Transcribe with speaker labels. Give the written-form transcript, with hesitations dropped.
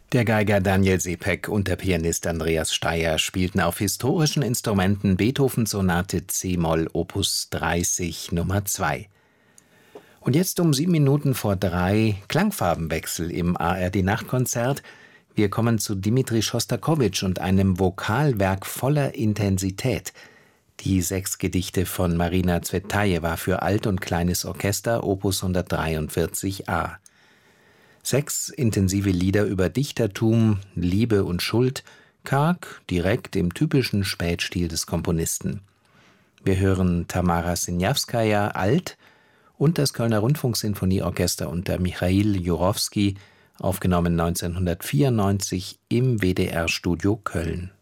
Speaker 1: Der Geiger Daniel Sepek und der Pianist Andreas Steier spielten auf historischen Instrumenten Beethoven-Sonate c-Moll Opus 30 Nummer 2. Und jetzt um 3:07 Klangfarbenwechsel im ARD-Nachtkonzert. Wir kommen zu Dmitri Schostakowitsch und einem Vokalwerk voller Intensität. Die 6 Gedichte von Marina Zvetajewa für Alt- und Kleines Orchester, Opus 143a. 6 intensive Lieder über Dichtertum, Liebe und Schuld, karg, direkt im typischen Spätstil des Komponisten. Wir hören Tamara Siniawskaja, Alt, und das Kölner Rundfunksinfonieorchester unter Michail Jurowski, aufgenommen 1994 im WDR-Studio Köln.